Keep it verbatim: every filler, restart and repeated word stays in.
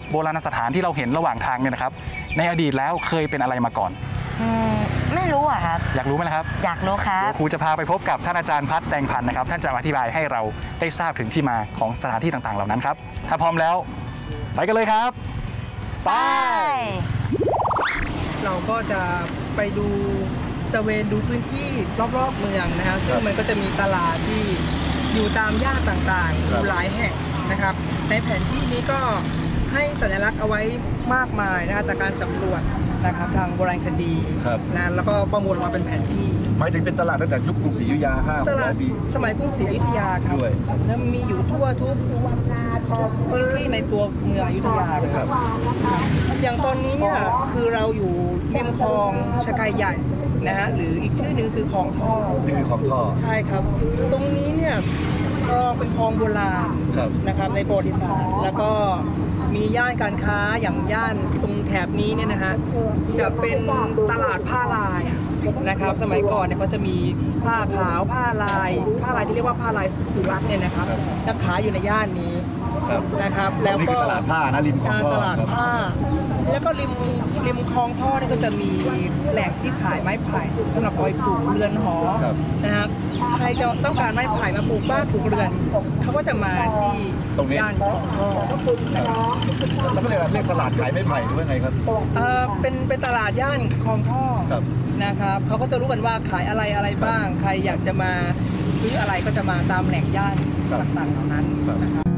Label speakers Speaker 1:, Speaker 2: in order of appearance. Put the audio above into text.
Speaker 1: โบราณสถานที่เราเห็นระหว่างทางเนี่ยนะครับในอดีตแล้วเคยเป็นอะไรมาก่อน
Speaker 2: ไม่รู้อะครับ
Speaker 1: อยากรู้ไหมครับ
Speaker 2: อยากรู้ครับ
Speaker 1: ครูจะพาไปพบกับท่านอาจารย์พัฒน์แดงพันธ์นะครับท่านจะอธิบายให้เราได้ทราบถึงที่มาของสถานที่ต่างๆเหล่านั้นครับถ้าพร้อมแล้วไปกันเลยครับไป
Speaker 3: เราก็จะไปดูตะเวนดูพื้นที่รอบๆเมืองนะครับซึ่งมันก็จะมีตลาดที่อยู่ตามย่านต่างๆอยู่หลายแห่งนะครับในแผนที่นี้ก็ให้สัญลักษณ์เอาไว้มากมายนะจากการสำรวจนะครับทางโบราณคดีนะแล้วก็ประมวลมาเป็นแผนที่
Speaker 4: หมายถึงเป็นตลาดตั้งแต่ยุคกรุงศรีอยุธยาห้าร้อยปี
Speaker 3: สมัยกรุงศรีอยุธยาครับแล้วมีอยู่ทั่วทุกพื้นที่ในตัวเมืองอยุธยาครับอย่างตอนนี้เนี่ยคือเราอยู่ริมคลองชะไกใหญ่นะฮะหรืออีกชื่อนึงคือคลองท่อ
Speaker 4: นี่คือคลองท่อ
Speaker 3: ใช่ครับตรงนี้เนี่ยคลองเป็นคลองโบราณนะครับในประวัติศาสตร์แล้วก็มีย่านการค้าอย่างย่านตรงแถบนี้เนี่ยนะฮะจะเป็นตลาดผ้าลายนะครับสมัยก่อนเนี่ยเขาจะมีผ้าขาวผ้าลายผ้าลายที่เรียกว่าผ้าลายสุรัตน์เนี่ยนะครับจะขายอยู่ในย่านนี้นะครับแล้วก็
Speaker 4: ตลาดผ้านะริมคลองท่อ
Speaker 3: ตลาดผ้าแล้วก็ริมริมคลองท่อนี่ก็จะมีแหล่งที่ขายไม้ไผ่สำหรับเอาไปปลูกเรือนหอนะครับใครจะต้องการไม้ไผ่มาปลูกบ้านปลูกเรือนเขาก็จะมาที่ย่านคลองท่อ
Speaker 4: แล้วก็เรียกเรียกตลาดขายไม้ไผ่หรือว่าไงครับ
Speaker 3: เออเป็นเป็นตลาดย่านคลองท่อนะครับเขาก็จะรู้กันว่าขายอะไรอะไรบ้างใครอยากจะมาซื้ออะไรก็จะมาตามแหล่งย่านต่างๆเหล่านั้นนะครับ